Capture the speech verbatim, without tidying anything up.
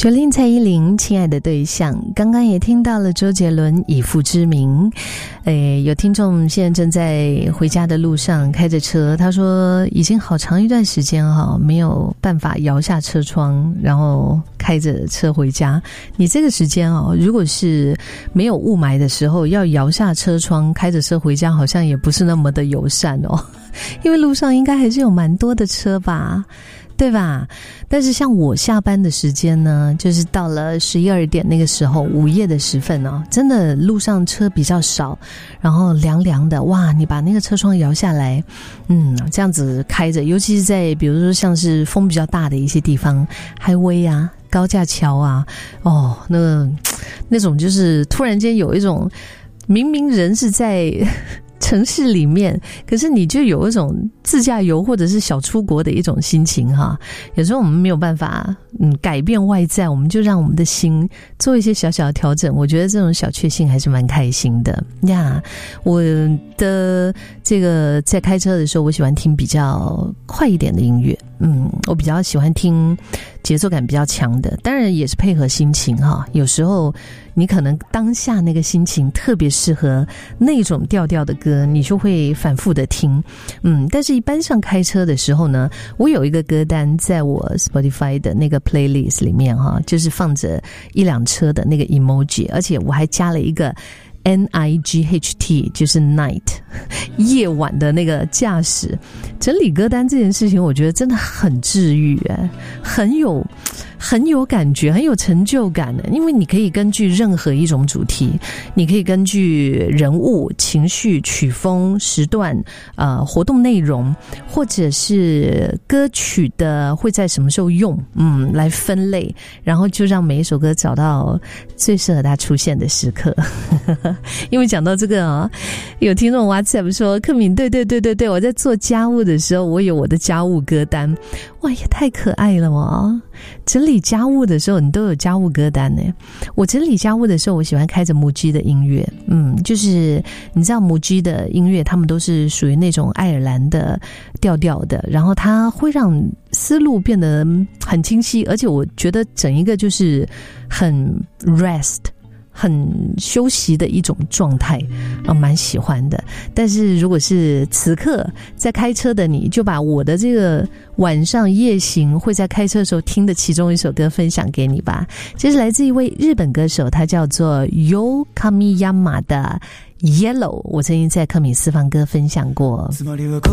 九零蔡依林亲爱的对象，刚刚也听到了周杰伦以父之名。诶，有听众现在正在回家的路上开着车，他说已经好长一段时间哈没有办法摇下车窗然后开着车回家。你这个时间哦，如果是没有雾霾的时候要摇下车窗开着车回家，好像也不是那么的友善哦，因为路上应该还是有蛮多的车吧，对吧？但是像我下班的时间呢，就是到了十一二点那个时候，午夜的时分哦，真的路上车比较少，然后凉凉的，哇，你把那个车窗摇下来，嗯，这样子开着，尤其是在比如说像是风比较大的一些地方，highway啊，高架桥啊，哦，那个那种就是突然间有一种明明人是在城市里面，可是你就有一种自驾游或者是小出国的一种心情哈。有时候我们没有办法嗯改变外在，我们就让我们的心做一些小小的调整，我觉得这种小确幸还是蛮开心的呀。我的这个在开车的时候，我喜欢听比较快一点的音乐，嗯，我比较喜欢听节奏感比较强的，当然也是配合心情哈。有时候你可能当下那个心情特别适合那种调调的歌，你就会反复的听，嗯，但是一般上开车的时候呢，我有一个歌单在我 Spotify 的那个 playlist 里面哈，就是放着一辆车的那个 emoji， 而且我还加了一个N I G H T， 就是 night 夜晚的那个驾驶。整理歌单这件事情我觉得真的很治愈耶，很有很有感觉，很有成就感的。因为你可以根据任何一种主题，你可以根据人物、情绪、曲风、时段、呃活动内容，或者是歌曲的会在什么时候用，嗯，来分类，然后就让每一首歌找到最适合它出现的时刻。因为讲到这个啊，有听众 WhatsApp 说，克敏，对对对对对，我在做家务的时候，我有我的家务歌单，哇，也太可爱了嘛！整理家务的时候，你都有家务歌单呢。我整理家务的时候，我喜欢开着母鸡的音乐，嗯，就是你知道母鸡的音乐，他们都是属于那种爱尔兰的调调的，然后它会让思路变得很清晰，而且我觉得整一个就是很 rest。很休息的一种状态啊，蛮喜欢的。但是如果是此刻在开车的你，就把我的这个晚上夜行会在开车的时候听的其中一首歌分享给你吧。这是来自一位日本歌手，他叫做 Yo Kamiyama 的 Yellow， 我曾经在克米私房歌分享过。